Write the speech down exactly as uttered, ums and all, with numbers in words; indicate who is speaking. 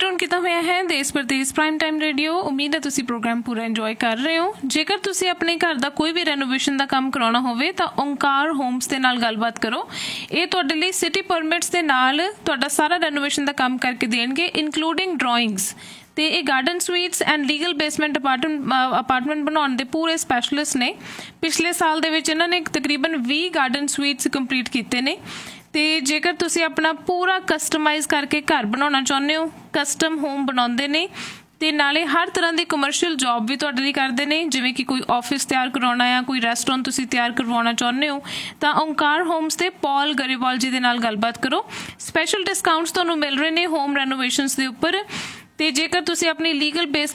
Speaker 1: Tune किया होया है देश परदेश प्राइम टाइम रेडियो। उम्मीद है तुसी प्रोग्राम पूरा इंजॉय कर रहे हो। जेकर तुसी अपने घर का कोई भी रेनोवेशन का काम कराना होवे तां ओंकार होम्स दे नाल गलबात करो। ये तुहाडे लई सिटी परमिट्स दे नाल तुहाडा सारा रेनोवेशन का काम करके देणगे, इनकलूडिंग ड्राइंग्स। तो ये garden sweets and legal basement apartment apartment बनाने के पूरे स्पैशलिस्ट ने। पिछले साल दे विच इन्हां ने तकरीबन बीस गार्डन स्वीट्स कंप्लीट कीते ने। तो जेकर तुसी अपना पूरा कस्टमाइज़ करके घर बनाना चाहुंदे हो, कस्टम होम बनाउंदे ने ते नाले हर तरह की कमर्शियल जॉब भी तुहाडे लई करदे ने, जिवें कि कोई ऑफिस तैयार करवाउणा या कोई रेस्टोरेंट तुसी तैयार करवाउणा चाहुंदे हो तां ओंकार होम्स ते पॉल गरेवाल जी दे नाल गलबात करो। स्पैशल डिस्काउंट्स तुहानूं मिल रहे ने होम रेनोवेशनस दे उपर। तो जेकर तुसी अपनी लीगल बेस